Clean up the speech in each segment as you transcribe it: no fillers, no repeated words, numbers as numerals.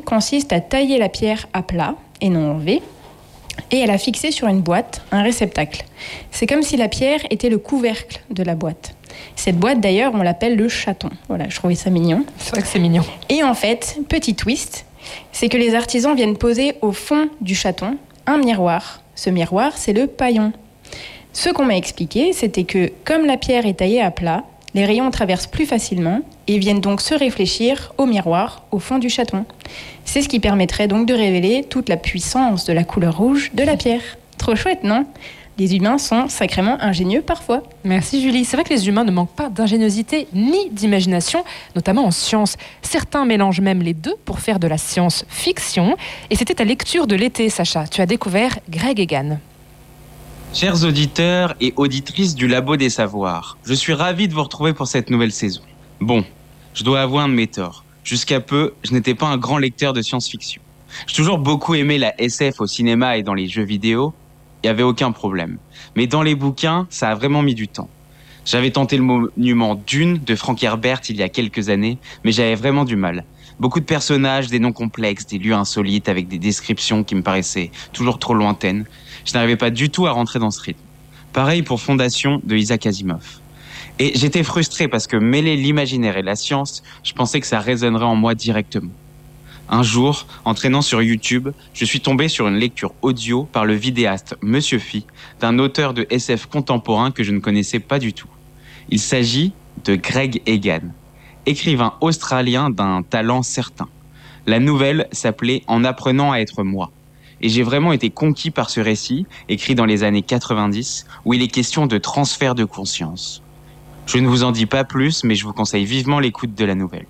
consiste à tailler la pierre à plat et non en V, et à la fixer sur une boîte, un réceptacle. C'est comme si la pierre était le couvercle de la boîte. Cette boîte, d'ailleurs, on l'appelle le chaton. Voilà, je trouvais ça mignon. C'est vrai que c'est mignon. Et en fait, petit twist, c'est que les artisans viennent poser au fond du chaton un miroir. Ce miroir, c'est le paillon. Ce qu'on m'a expliqué, c'était que comme la pierre est taillée à plat, les rayons traversent plus facilement et viennent donc se réfléchir au miroir au fond du chaton. C'est ce qui permettrait donc de révéler toute la puissance de la couleur rouge de la pierre. Trop chouette, non ? Les humains sont sacrément ingénieux parfois. Merci Julie. C'est vrai que les humains ne manquent pas d'ingéniosité ni d'imagination, notamment en sciences. Certains mélangent même les deux pour faire de la science-fiction. Et c'était ta lecture de l'été, Sacha. Tu as découvert Greg Egan. Chers auditeurs et auditrices du Labo des Savoirs, je suis ravi de vous retrouver pour cette nouvelle saison. Bon, je dois avouer un de mes torts. Jusqu'à peu, je n'étais pas un grand lecteur de science-fiction. J'ai toujours beaucoup aimé la SF au cinéma et dans les jeux vidéo. Il n'y avait aucun problème. Mais dans les bouquins, ça a vraiment mis du temps. J'avais tenté le monument Dune de Frank Herbert il y a quelques années, mais j'avais vraiment du mal. Beaucoup de personnages, des noms complexes, des lieux insolites avec des descriptions qui me paraissaient toujours trop lointaines. Je n'arrivais pas du tout à rentrer dans ce rythme. Pareil pour Fondation de Isaac Asimov. Et j'étais frustré parce que mêler l'imaginaire et la science, je pensais que ça résonnerait en moi directement. Un jour, en traînant sur YouTube, je suis tombé sur une lecture audio par le vidéaste Monsieur Phi, d'un auteur de SF contemporain que je ne connaissais pas du tout. Il s'agit de Greg Egan, écrivain australien d'un talent certain. La nouvelle s'appelait « En apprenant à être moi ». Et j'ai vraiment été conquis par ce récit, écrit dans les années 90, où il est question de transfert de conscience. Je ne vous en dis pas plus, mais je vous conseille vivement l'écoute de la nouvelle.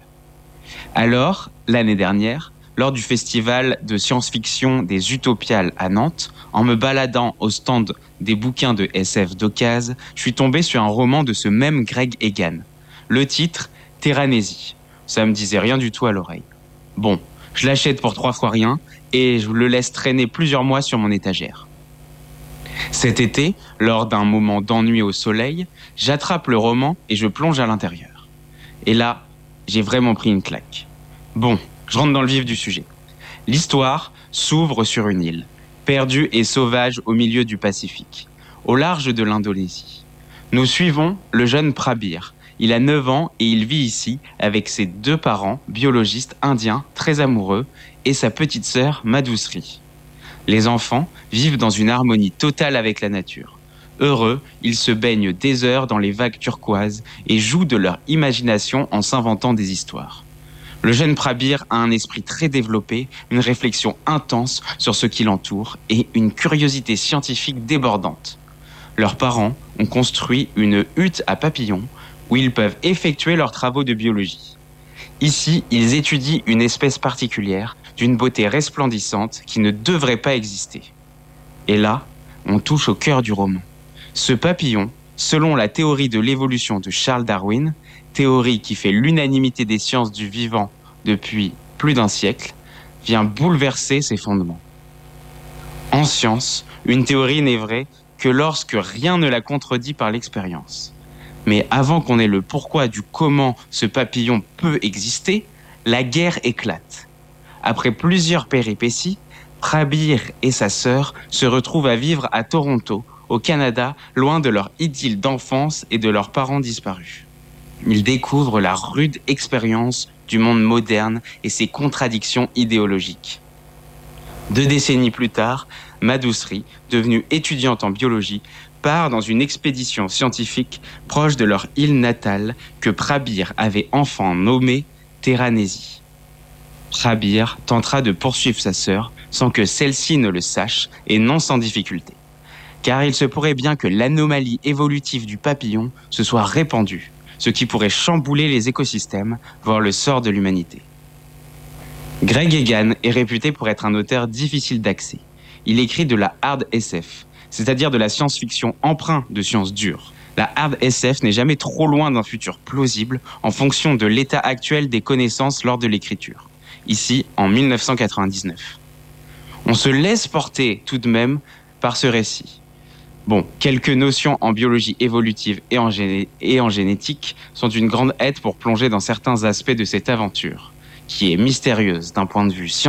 Alors, l'année dernière, lors du festival de science-fiction des Utopiales à Nantes, en me baladant au stand des bouquins de SF d'occasion, je suis tombé sur un roman de ce même Greg Egan. Le titre, Terranésie. Ça me disait rien du tout à l'oreille. Bon, je l'achète pour 3 fois rien et je le laisse traîner plusieurs mois sur mon étagère. Cet été, lors d'un moment d'ennui au soleil, j'attrape le roman et je plonge à l'intérieur. Et là, j'ai vraiment pris une claque. Bon, je rentre dans le vif du sujet. L'histoire s'ouvre sur une île, perdue et sauvage au milieu du Pacifique, au large de l'Indonésie. Nous suivons le jeune Prabir. Il a 9 ans et il vit ici avec ses 2 parents, biologistes indiens, très amoureux, et sa petite sœur, Madhusri. Les enfants vivent dans une harmonie totale avec la nature. Heureux, ils se baignent des heures dans les vagues turquoises et jouent de leur imagination en s'inventant des histoires. Le jeune Prabir a un esprit très développé, une réflexion intense sur ce qui l'entoure et une curiosité scientifique débordante. Leurs parents ont construit une hutte à papillons où ils peuvent effectuer leurs travaux de biologie. Ici, ils étudient une espèce particulière, d'une beauté resplendissante qui ne devrait pas exister. Et là, on touche au cœur du roman. Ce papillon, selon la théorie de l'évolution de Charles Darwin, théorie qui fait l'unanimité des sciences du vivant depuis plus d'1 siècle, vient bouleverser ses fondements. En science, une théorie n'est vraie que lorsque rien ne la contredit par l'expérience. Mais avant qu'on ait le pourquoi du comment ce papillon peut exister, la guerre éclate. Après plusieurs péripéties, Prabir et sa sœur se retrouvent à vivre à Toronto, au Canada, loin de leur idylle d'enfance et de leurs parents disparus. Ils découvrent la rude expérience du monde moderne et ses contradictions idéologiques. 2 décennies plus tard, Madhusri, devenue étudiante en biologie, part dans une expédition scientifique proche de leur île natale que Prabir avait enfin nommée Terranésie. Prabir tentera de poursuivre sa sœur sans que celle-ci ne le sache et non sans difficulté. Car il se pourrait bien que l'anomalie évolutive du papillon se soit répandue, ce qui pourrait chambouler les écosystèmes, voire le sort de l'humanité. Greg Egan est réputé pour être un auteur difficile d'accès. Il écrit de la hard SF, c'est-à-dire de la science-fiction empreinte de sciences dures. La hard SF n'est jamais trop loin d'un futur plausible en fonction de l'état actuel des connaissances lors de l'écriture. Ici, en 1999. On se laisse porter tout de même par ce récit. Bon, quelques notions en biologie évolutive et en génétique sont d'une grande aide pour plonger dans certains aspects de cette aventure, qui est mystérieuse d'un point de vue scientifique